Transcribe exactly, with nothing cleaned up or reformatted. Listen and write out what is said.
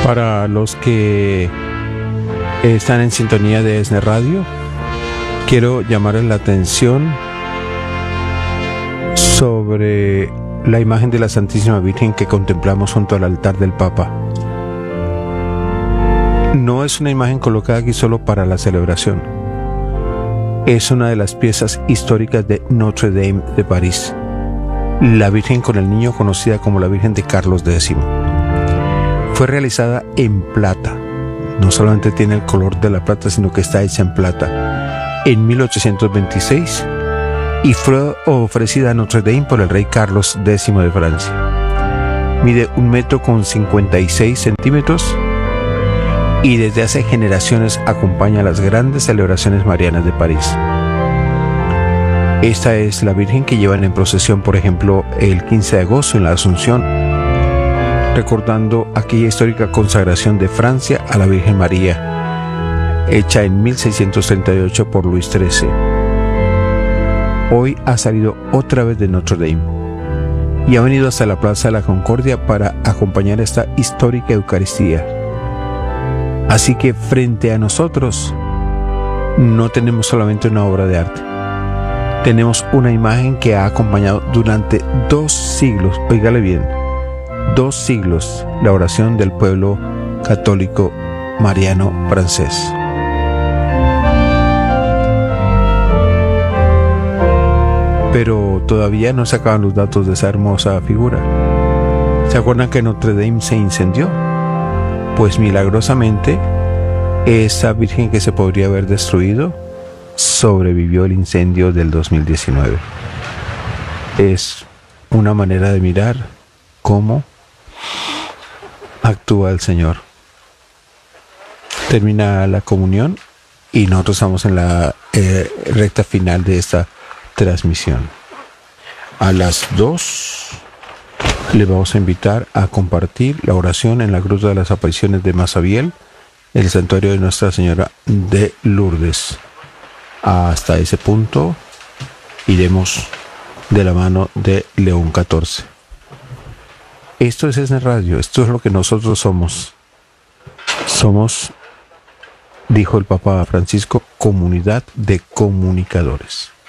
Para los que están en sintonía de ESNE Radio, quiero llamarles la atención sobre la imagen de la Santísima Virgen que contemplamos junto al altar del Papa. No es una imagen colocada aquí solo para la celebración. Es una de las piezas históricas de Notre Dame de París. La Virgen con el Niño, conocida como la Virgen de Carlos décimo. Fue realizada en plata. No solamente tiene el color de la plata, sino que está hecha en plata. En mil ochocientos veintiséis, y fue ofrecida a Notre Dame por el rey Carlos décimo de Francia. Mide un metro con cincuenta y seis centímetros y desde hace generaciones acompaña las grandes celebraciones marianas de París. Esta es la Virgen que llevan en procesión, por ejemplo, el quince de agosto en la Asunción, recordando aquella histórica consagración de Francia a la Virgen María, hecha en mil seiscientos treinta y ocho por Luis trece. Hoy ha salido otra vez de Notre Dame y ha venido hasta la Plaza de la Concordia para acompañar esta histórica Eucaristía. Así que frente a nosotros no tenemos solamente una obra de arte, tenemos una imagen que ha acompañado durante dos siglos, óigale bien, dos siglos, la oración del pueblo católico mariano francés. Pero todavía no se acaban los datos de esa hermosa figura. ¿Se acuerdan que Notre Dame se incendió? Pues milagrosamente, esa Virgen que se podría haber destruido sobrevivió el incendio del dos mil diecinueve. Es una manera de mirar cómo actúa el Señor. Termina la comunión y nosotros estamos en la eh, recta final de esta transmisión. A las dos le vamos a invitar a compartir la oración en la Gruta de las Apariciones de Masabiel, el santuario de Nuestra Señora de Lourdes. Hasta ese punto iremos de la mano de León catorce. Esto es ESNE Radio, esto es lo que nosotros somos. Somos, dijo el Papa Francisco, comunidad de comunicadores.